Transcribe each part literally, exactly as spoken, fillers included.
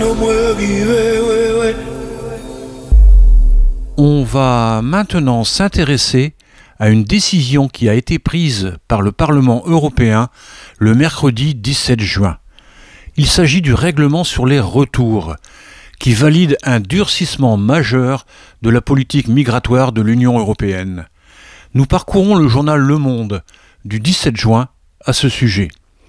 On va maintenant s'intéresser à une décision qui a été prise par le Parlement européen le mercredi dix-sept juin. Il s'agit du règlement sur les retours, qui valide un durcissement majeur de la politique migratoire de l'Union européenne. Nous parcourons le journal Le Monde du dix-sept juin à ce sujet.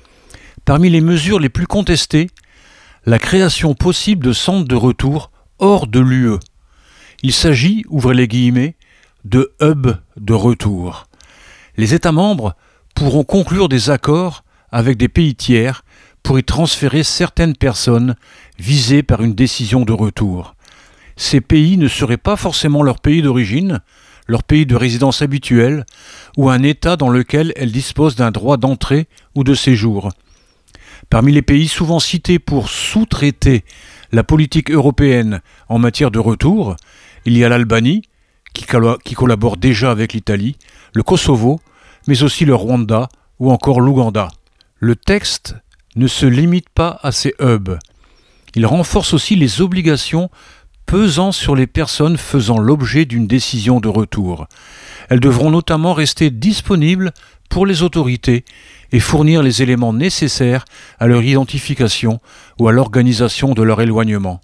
Parmi les mesures les plus contestées, la création possible de centres de retour hors de l'U E. Il s'agit, ouvrez les guillemets, de hubs de retour. Les États membres pourront conclure des accords avec des pays tiers pour y transférer certaines personnes visées par une décision de retour. Ces pays ne seraient pas forcément leur pays d'origine, leur pays de résidence habituel ou un État dans lequel elles disposent d'un droit d'entrée ou de séjour. Parmi les pays souvent cités pour sous-traiter la politique européenne en matière de retour, il y a l'Albanie, qui, coll- qui collabore déjà avec l'Italie, le Kosovo, mais aussi le Rwanda ou encore l'Ouganda. Le texte ne se limite pas à ces hubs. Il renforce aussi les obligations pesant sur les personnes faisant l'objet d'une décision de retour. Elles devront notamment rester disponibles pour les autorités et fournir les éléments nécessaires à leur identification ou à l'organisation de leur éloignement.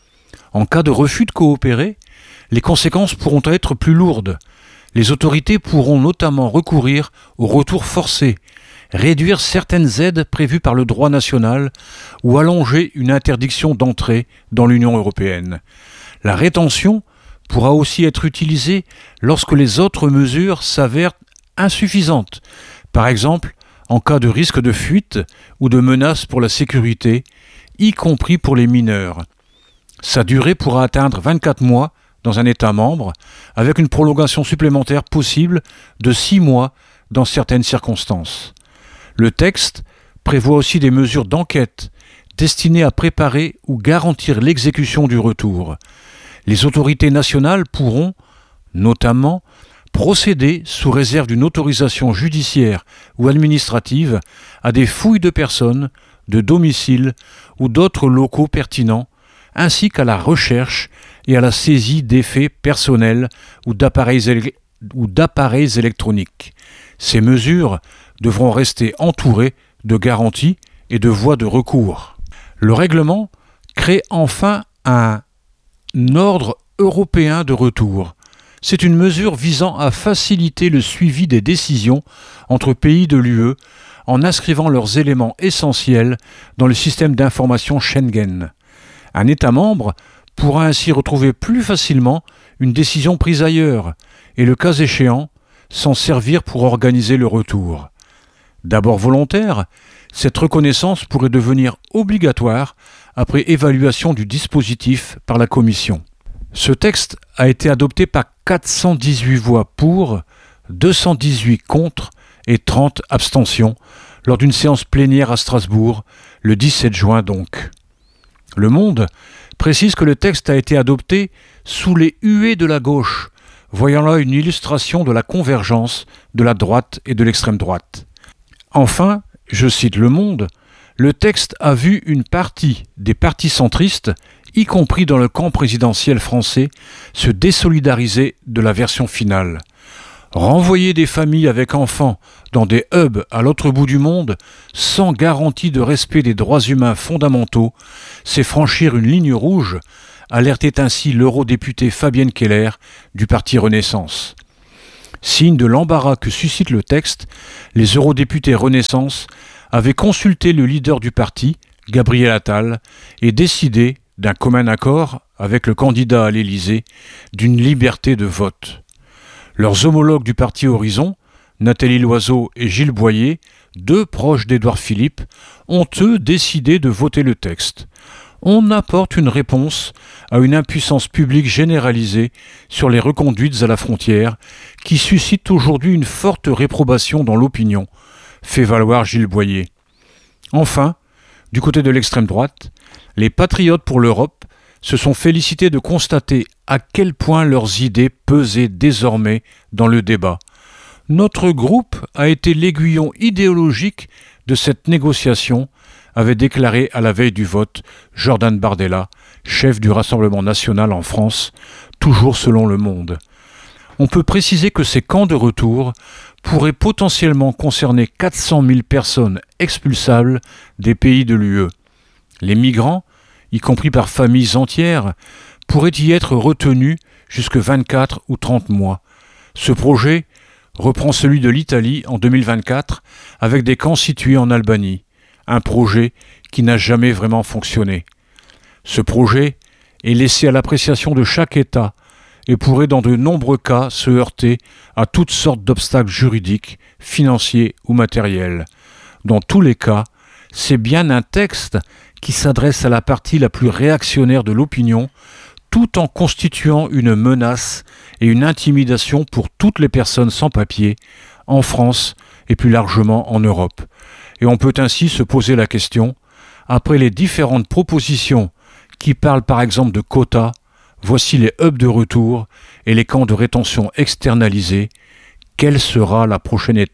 En cas de refus de coopérer, les conséquences pourront être plus lourdes. Les autorités pourront notamment recourir au retour forcé, réduire certaines aides prévues par le droit national ou allonger une interdiction d'entrée dans l'Union européenne. La rétention pourra aussi être utilisée lorsque les autres mesures s'avèrent insuffisantes, par exemple en cas de risque de fuite ou de menace pour la sécurité, y compris pour les mineurs. Sa durée pourra atteindre vingt-quatre mois dans un État membre, avec une prolongation supplémentaire possible de six mois dans certaines circonstances. Le texte prévoit aussi des mesures d'enquête destinées à préparer ou garantir l'exécution du retour. Les autorités nationales pourront, notamment, procéder, sous réserve d'une autorisation judiciaire ou administrative, à des fouilles de personnes, de domiciles ou d'autres locaux pertinents, ainsi qu'à la recherche et à la saisie d'effets personnels ou d'appareils, éle- ou d'appareils électroniques. Ces mesures devront rester entourées de garanties et de voies de recours. Le règlement crée enfin un ordre européen de retour. C'est une mesure visant à faciliter le suivi des décisions entre pays de l'U E en inscrivant leurs éléments essentiels dans le système d'information Schengen. Un État membre pourra ainsi retrouver plus facilement une décision prise ailleurs et, le cas échéant, s'en servir pour organiser le retour. D'abord volontaire, cette reconnaissance pourrait devenir obligatoire après évaluation du dispositif par la Commission. Ce texte a été adopté par quatre cent dix-huit voix pour, deux cent dix-huit contre et trente abstentions lors d'une séance plénière à Strasbourg, le dix-sept juin donc. Le Monde précise que le texte a été adopté sous les huées de la gauche, voyant là une illustration de la convergence de la droite et de l'extrême droite. Enfin, je cite Le Monde, le texte a vu une partie des partis centristes, y compris dans le camp présidentiel français, se désolidariser de la version finale. Renvoyer des familles avec enfants dans des hubs à l'autre bout du monde sans garantie de respect des droits humains fondamentaux, c'est franchir une ligne rouge, alertait ainsi l'eurodéputée Fabienne Keller du parti Renaissance. Signe de l'embarras que suscite le texte, les eurodéputés Renaissance avaient consulté le leader du parti, Gabriel Attal, et décidé, d'un commun accord avec le candidat à l'Élysée, d'une liberté de vote. Leurs homologues du parti Horizon, Nathalie Loiseau et Gilles Boyer, deux proches d'Édouard Philippe, ont eux décidé de voter le texte. On apporte une réponse à une impuissance publique généralisée sur les reconduites à la frontière qui suscite aujourd'hui une forte réprobation dans l'opinion, fait valoir Gilles Boyer. Enfin, du côté de l'extrême droite, les patriotes pour l'Europe se sont félicités de constater à quel point leurs idées pesaient désormais dans le débat. Notre groupe a été l'aiguillon idéologique de cette négociation avait déclaré à la veille du vote Jordan Bardella, chef du Rassemblement national en France, toujours selon Le Monde. On peut préciser que ces camps de retour pourraient potentiellement concerner quatre cent mille personnes expulsables des pays de l'U E. Les migrants, y compris par familles entières, pourraient y être retenus jusque vingt-quatre ou trente mois. Ce projet reprend celui de l'Italie en deux mille vingt-quatre avec des camps situés en Albanie, un projet qui n'a jamais vraiment fonctionné. Ce projet est laissé à l'appréciation de chaque État et pourrait dans de nombreux cas se heurter à toutes sortes d'obstacles juridiques, financiers ou matériels. Dans tous les cas, c'est bien un texte qui s'adresse à la partie la plus réactionnaire de l'opinion, tout en constituant une menace et une intimidation pour toutes les personnes sans papier, en France et plus largement en Europe. Et on peut ainsi se poser la question, après les différentes propositions qui parlent par exemple de quotas, voici les hubs de retour et les camps de rétention externalisés, quelle sera la prochaine étape ?